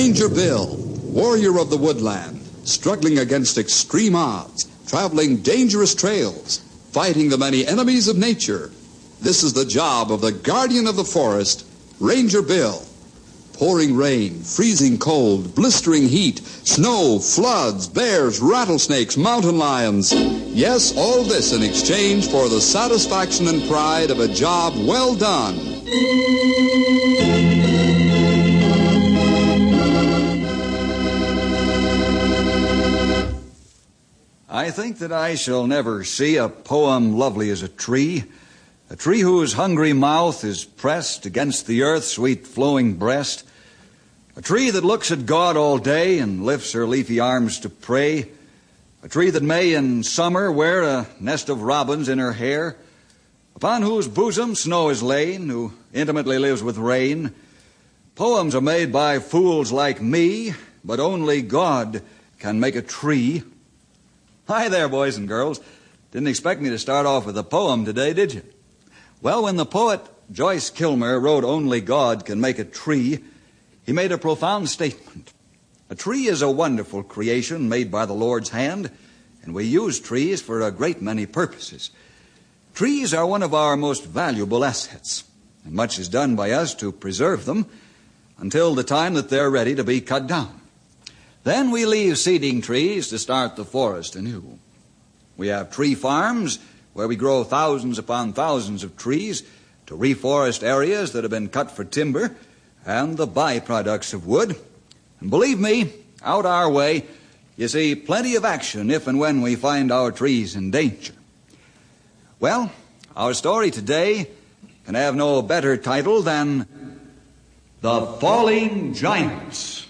Ranger Bill, warrior of the woodland, struggling against extreme odds, traveling dangerous trails, fighting the many enemies of nature. This is the job of the guardian of the forest, Ranger Bill. Pouring rain, freezing cold, blistering heat, snow, floods, bears, rattlesnakes, mountain lions. Yes, all this in exchange for the satisfaction and pride of a job well done. I think that I shall never see a poem lovely as a tree whose hungry mouth is pressed against the earth's sweet flowing breast, a tree that looks at God all day and lifts her leafy arms to pray, a tree that may in summer wear a nest of robins in her hair, upon whose bosom snow is lain, who intimately lives with rain. Poems are made by fools like me, but only God can make a tree. Hi there, boys and girls. Didn't expect me to start off with a poem today, did you? Well, when the poet Joyce Kilmer wrote Only God Can Make a Tree, he made a profound statement. A tree is a wonderful creation made by the Lord's hand, and we use trees for a great many purposes. Trees are one of our most valuable assets, and much is done by us to preserve them until the time that they're ready to be cut down. Then we leave seeding trees to start the forest anew. We have tree farms where we grow thousands upon thousands of trees to reforest areas that have been cut for timber and the byproducts of wood. And believe me, out our way, you see plenty of action if and when we find our trees in danger. Well, our story today can have no better title than The Falling Giants.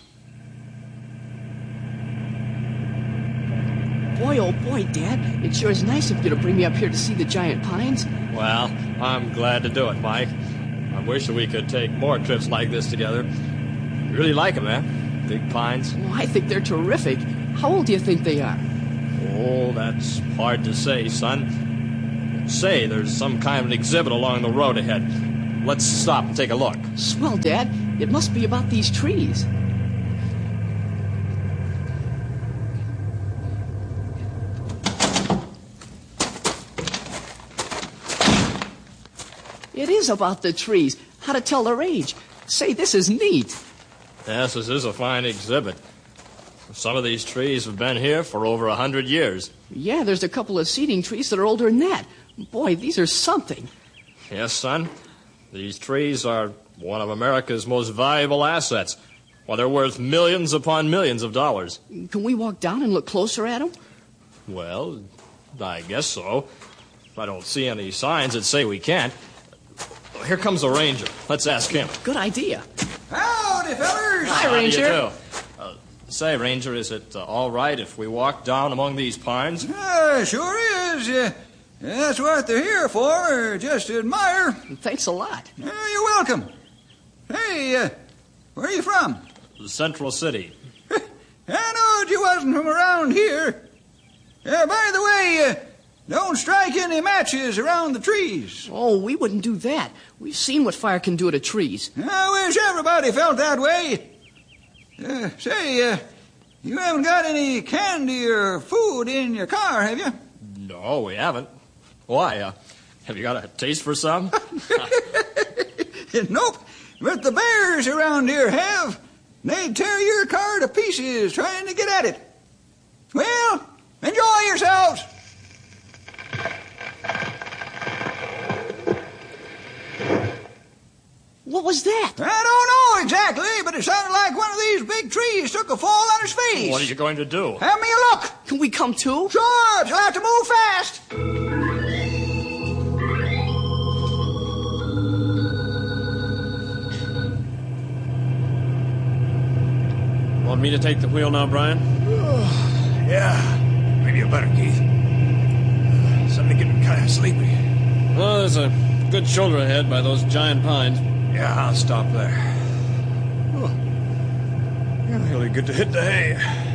Boy, oh boy, Dad, it sure is nice of you to bring me up here to see the giant pines. Well, I'm glad to do it, Mike. I wish that we could take more trips like this together. You really like them, eh? Big pines? Oh, I think they're terrific. How old do you think they are? Oh, that's hard to say, son. Say, there's some kind of an exhibit along the road ahead. Let's stop and take a look. Swell, Dad. It must be about these trees. It is about the trees. How to tell their age. Say, this is neat. Yes, this is a fine exhibit. Some of these trees have been here for over 100 years. Yeah, there's a couple of seeding trees that are older than that. Boy, these are something. Yes, son. These trees are one of America's most valuable assets. Well, they're worth millions upon millions of dollars. Can we walk down and look closer at them? Well, I guess so. I don't see any signs that say we can't. Here comes the ranger. Let's ask him. Good idea. Howdy, fellers. Hi, Ranger. How do you do? Say, Ranger, is it all right if we walk down among these pines? Sure is. That's what they're here for, just to admire. Thanks a lot. You're welcome. Hey, where are you from? Central City. I knowed you wasn't from around here. By the way, don't strike any matches around the trees. Oh, we wouldn't do that. We've seen what fire can do to trees. I wish everybody felt that way. Say, you haven't got any candy or food in your car, have you? No, we haven't. Why? Have you got a taste for some? Nope, but the bears around here have. They'd tear your car to pieces trying to get at it. Well, enjoy yourselves. What was that? I don't know exactly, but it sounded like one of these big trees took a fall on his face. What are you going to do? Have me a look. Can we come too? Sure, but you'll have to move fast. Want me to take the wheel now, Brian? Yeah, maybe you better, Keith. Suddenly getting kind of sleepy. Well, there's a good shoulder ahead by those giant pines. Yeah, I'll stop there. Oh, yeah, really good to hit the hay.